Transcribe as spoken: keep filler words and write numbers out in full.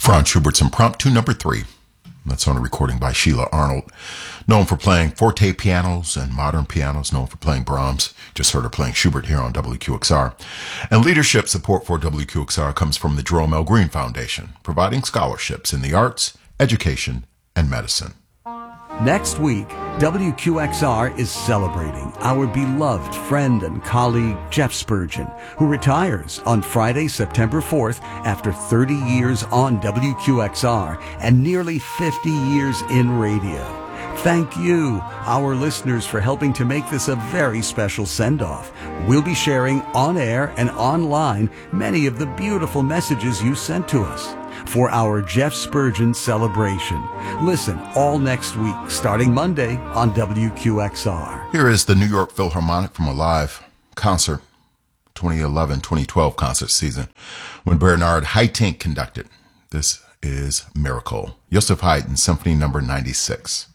Franz Schubert's Impromptu number three. That's on a recording by Sheila Arnold. Known for playing forte pianos and modern pianos, known for playing Brahms. Just heard her playing Schubert here on W Q X R. And leadership support for W Q X R comes from the Jerome L. Green Foundation, providing scholarships in the arts, education, and medicine. Next week, W Q X R is celebrating our beloved friend and colleague Jeff Spurgeon, who retires on Friday, September fourth after thirty years on W Q X R and nearly fifty years in radio. Thank you, our listeners, for helping to make this a very special send-off. We'll be sharing on air and online many of the beautiful messages you sent to us for our Jeff Spurgeon celebration. Listen all next week, starting Monday on W Q X R. Here is the New York Philharmonic from a live concert, twenty eleven twenty twelve concert season, when Bernard Haitink conducted. This is Miracle, Joseph Haydn, Symphony number ninety-six.